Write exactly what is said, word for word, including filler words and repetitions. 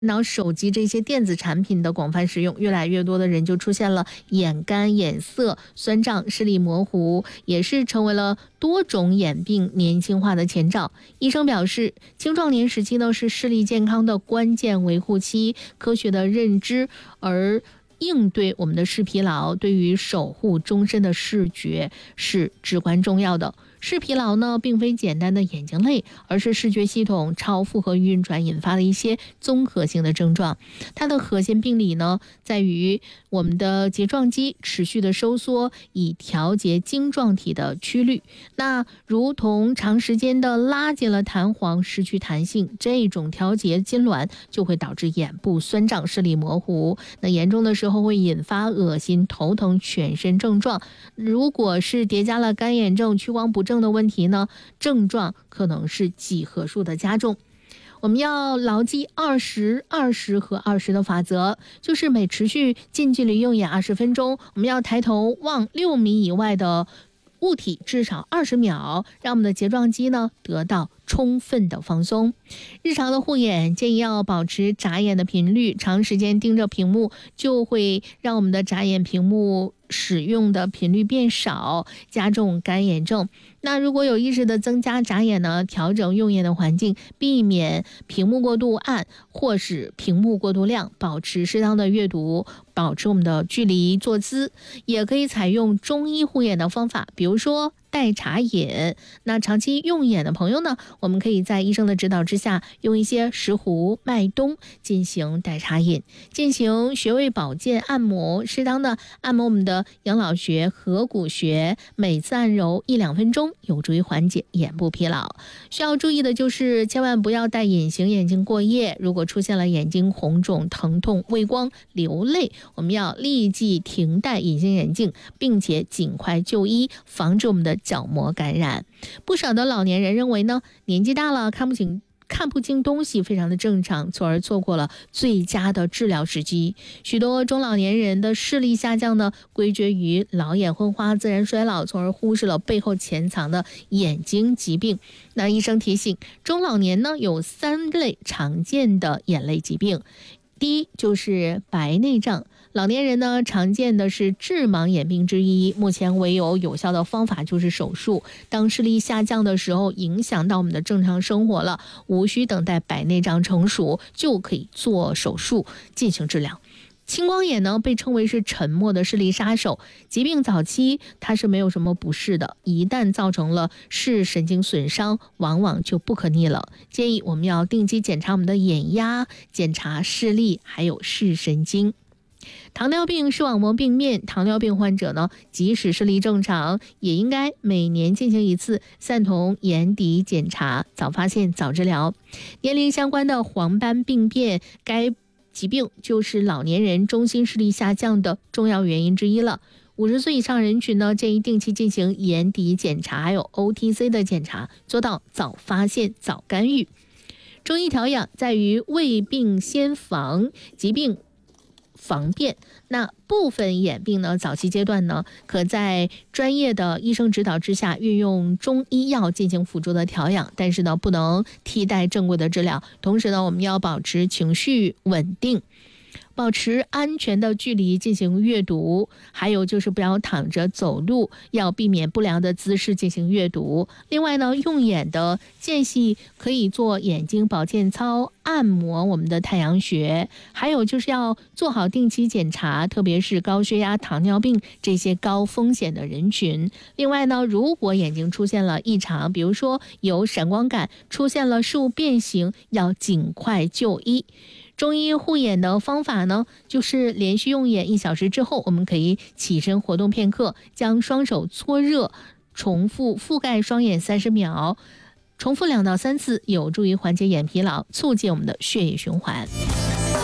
脑手机这些电子产品的广泛使用，越来越多的人就出现了眼干、眼涩、酸胀、视力模糊，也是成为了多种眼病年轻化的前兆。医生表示，青壮年时期呢是视力健康的关键维护期，科学的认知而应对我们的视疲劳，对于守护终身的视觉是至关重要的。视疲劳呢，并非简单的眼睛累，而是视觉系统超负荷运转引发的一些综合性的症状。它的核心病理呢，在于我们的睫状肌持续的收缩，以调节晶状体的曲率。那如同长时间的拉紧了弹簧，失去弹性，这种调节痉挛就会导致眼部酸胀、视力模糊。那严重的时候会引发恶心、头疼、全身症状。如果是叠加了干眼症、屈光不正的问题呢，症状可能是几何数的加重。我们要牢记二十、二十和二十的法则，就是每持续近距离用眼二十分钟，我们要抬头望六米以外的物体至少二十秒，让我们的睫状肌呢得到充分的放松。日常的护眼建议要保持眨眼的频率，长时间盯着屏幕就会让我们的眨眼屏幕使用的频率变少，加重干眼症。那如果有意识的增加眨眼呢，调整用眼的环境，避免屏幕过度暗或是屏幕过度亮，保持适当的阅读，保持我们的距离坐姿，也可以采用中医护眼的方法，比如说代茶饮。那长期用眼的朋友呢，我们可以在医生的指导之下，用一些石斛、麦冬进行代茶饮，进行穴位保健按摩，适当的按摩我们的养老穴、合谷穴，每次按揉一两分钟，有助于缓解眼部疲劳。需要注意的就是千万不要戴隐形眼镜过夜，如果出现了眼睛红肿、疼痛、畏光、流泪，我们要立即停戴隐形眼镜，并且尽快就医，防止我们的角膜感染。不少的老年人认为呢，年纪大了看不清看不清东西非常的正常，从而错过了最佳的治疗时机。许多中老年人的视力下降呢，归结于老眼昏花、自然衰老，从而忽视了背后潜藏的眼睛疾病。那医生提醒，中老年呢有三类常见的眼泪疾病。第一就是白内障，老年人呢常见的是致盲眼病之一，目前唯有有效的方法就是手术。当视力下降的时候，影响到我们的正常生活了，无需等待白内障成熟，就可以做手术进行治疗。青光眼呢被称为是沉默的视力杀手，疾病早期它是没有什么不适的，一旦造成了视神经损伤，往往就不可逆了。建议我们要定期检查我们的眼压，检查视力还有视神经。糖尿病视网膜病变，糖尿病患者呢，即使视力正常，也应该每年进行一次散瞳眼底检查，早发现早治疗。年龄相关的黄斑病变，该疾病就是老年人中心视力下降的重要原因之一了。五十岁以上人群呢，建议定期进行眼底检查，还有 O T C 的检查，做到早发现、早干预。中医调养在于未病先防，疾病防变。那部分眼病呢，早期阶段呢，可在专业的医生指导之下，运用中医药进行辅助的调养，但是呢，不能替代正规的治疗。同时呢，我们要保持情绪稳定，保持安全的距离进行阅读，还有就是不要躺着走路，要避免不良的姿势进行阅读。另外呢，用眼的间隙可以做眼睛保健操，按摩我们的太阳穴，还有就是要做好定期检查，特别是高血压、糖尿病这些高风险的人群。另外呢，如果眼睛出现了异常，比如说有闪光感，出现了视物变形，要尽快就医。中医护眼的方法呢，就是连续用眼一小时之后，我们可以起身活动片刻，将双手搓热，重复覆盖双眼三十秒，重复两到三次，有助于缓解眼疲劳，促进我们的血液循环。